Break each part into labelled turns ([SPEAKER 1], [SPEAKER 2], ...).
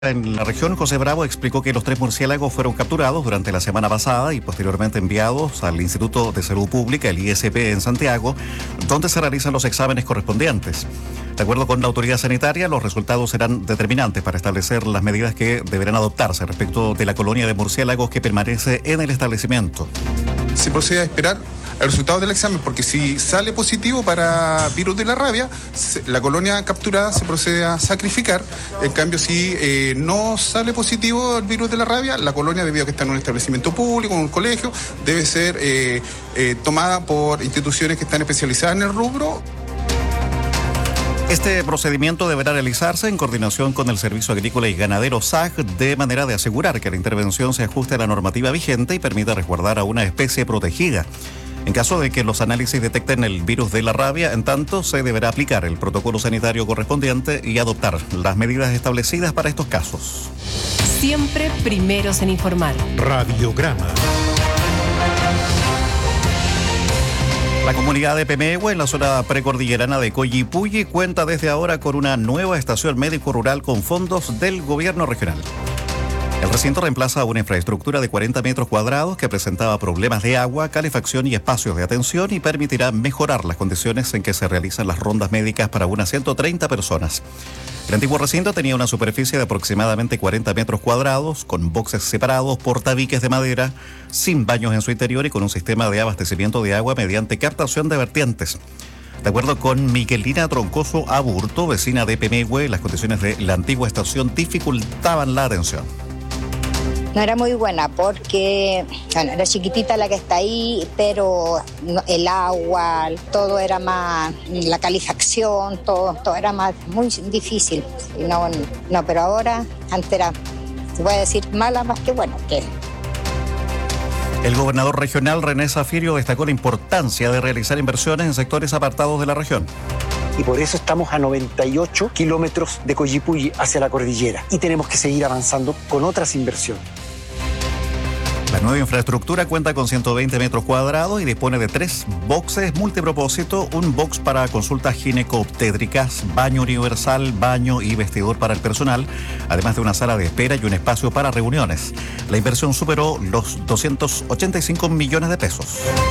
[SPEAKER 1] En la región, José Bravo explicó que los 3 murciélagos fueron capturados durante la semana pasada y posteriormente enviados al Instituto de Salud Pública, el ISP, en Santiago, donde se realizan los exámenes correspondientes. De acuerdo con la autoridad sanitaria, los resultados serán determinantes para establecer las medidas que deberán adoptarse respecto de la colonia de murciélagos que permanece en el establecimiento.
[SPEAKER 2] Se procede a esperar el resultado del examen, porque si sale positivo para virus de la rabia, la colonia capturada se procede a sacrificar. En cambio, si no sale positivo el virus de la rabia, la colonia, debido a que está en un establecimiento público, en un colegio, debe ser tomada por instituciones que están especializadas en el rubro.
[SPEAKER 1] Este procedimiento deberá realizarse en coordinación con el Servicio Agrícola y Ganadero SAG, de manera de asegurar que la intervención se ajuste a la normativa vigente y permita resguardar a una especie protegida. En caso de que los análisis detecten el virus de la rabia, en tanto se deberá aplicar el protocolo sanitario correspondiente y adoptar las medidas establecidas para estos casos.
[SPEAKER 3] Siempre primeros en informar.
[SPEAKER 4] Radiograma.
[SPEAKER 1] La comunidad de Pemehue, en la zona precordillerana de Coyipulli, cuenta desde ahora con una nueva estación médico-rural con fondos del gobierno regional. El recinto reemplaza una infraestructura de 40 metros cuadrados que presentaba problemas de agua, calefacción y espacios de atención, y permitirá mejorar las condiciones en que se realizan las rondas médicas para unas 130 personas. El antiguo recinto tenía una superficie de aproximadamente 40 metros cuadrados, con boxes separados por tabiques de madera, sin baños en su interior y con un sistema de abastecimiento de agua mediante captación de vertientes. De acuerdo con Miguelina Troncoso Aburto, vecina de Pemehue, las condiciones de la antigua estación dificultaban la atención.
[SPEAKER 5] No era muy buena porque, bueno, era chiquitita la que está ahí, pero el agua, todo era más, la calefacción, todo era más, muy difícil. Y no, pero ahora, antes era, se puede decir, mala más que buena.
[SPEAKER 1] El gobernador regional René Zafirio destacó la importancia de realizar inversiones en sectores apartados de la región.
[SPEAKER 6] Y por eso estamos a 98 kilómetros de Coyipulli hacia la cordillera. Y tenemos que seguir avanzando con otras inversiones.
[SPEAKER 1] La nueva infraestructura cuenta con 120 metros cuadrados y dispone de 3 boxes multipropósito, un box para consultas gineco-obstétricas, baño universal, baño y vestidor para el personal, además de una sala de espera y un espacio para reuniones. La inversión superó los 285 millones de pesos.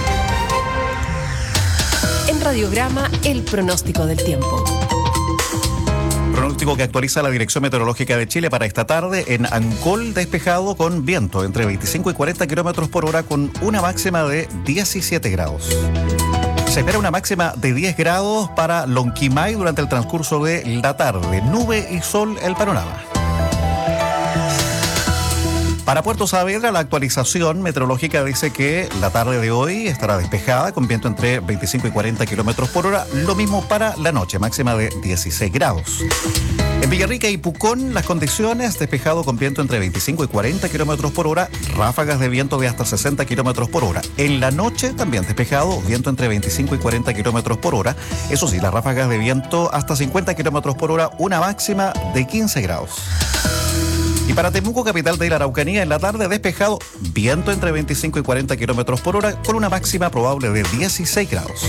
[SPEAKER 3] En Radiograma, el pronóstico del tiempo.
[SPEAKER 1] Pronóstico que actualiza la Dirección Meteorológica de Chile para esta tarde. En Ancol, despejado con viento entre 25 y 40 kilómetros por hora, con una máxima de 17 grados. Se espera una máxima de 10 grados para Lonquimay durante el transcurso de la tarde. Nube y sol el panorama. Para Puerto Saavedra, la actualización meteorológica dice que la tarde de hoy estará despejada con viento entre 25 y 40 kilómetros por hora. Lo mismo para la noche, máxima de 16 grados. En Villarrica y Pucón, las condiciones: despejado con viento entre 25 y 40 kilómetros por hora, ráfagas de viento de hasta 60 kilómetros por hora. En la noche también despejado, viento entre 25 y 40 kilómetros por hora. Eso sí, las ráfagas de viento hasta 50 kilómetros por hora, una máxima de 15 grados. Y para Temuco, capital de la Araucanía, en la tarde despejado, viento entre 25 y 40 kilómetros por hora, con una máxima probable de 16 grados.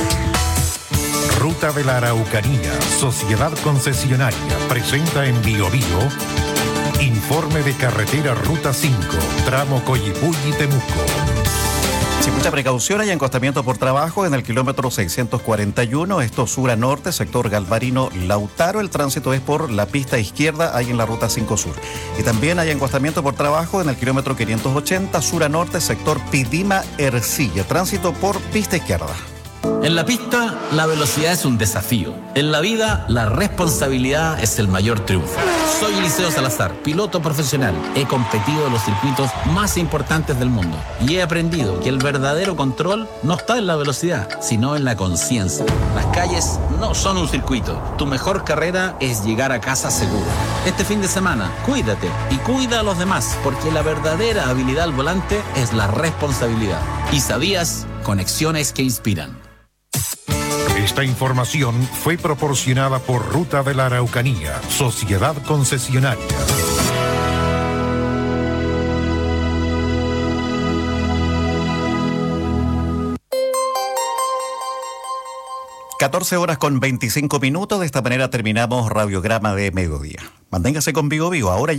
[SPEAKER 4] Ruta de la Araucanía, Sociedad Concesionaria, presenta en Bio Bio informe de carretera Ruta 5, tramo Coyipulli-Temuco.
[SPEAKER 1] Sin mucha precaución, hay encostamiento por trabajo en el kilómetro 641, esto sur a norte, sector Galvarino-Lautaro. El tránsito es por la pista izquierda, ahí en la ruta 5 sur. Y también hay encostamiento por trabajo en el kilómetro 580, sur a norte, sector Pidima-Ercilla. Tránsito por pista izquierda.
[SPEAKER 7] En la pista, la velocidad es un desafío. En la vida, la responsabilidad es el mayor triunfo. Soy Eliseo Salazar, piloto profesional. He competido en los circuitos más importantes del mundo y he aprendido que el verdadero control no está en la velocidad, sino en la conciencia. Las calles no son un circuito. Tu mejor carrera es llegar a casa seguro. Este fin de semana, cuídate y cuida a los demás, porque la verdadera habilidad al volante es la responsabilidad. ¿Y sabías? Conexiones que inspiran.
[SPEAKER 4] Esta información fue proporcionada por Ruta de la Araucanía, Sociedad Concesionaria.
[SPEAKER 1] 14 horas con 25 minutos. De esta manera terminamos Radiograma de Mediodía. Manténgase con Vigo Vigo. Ahora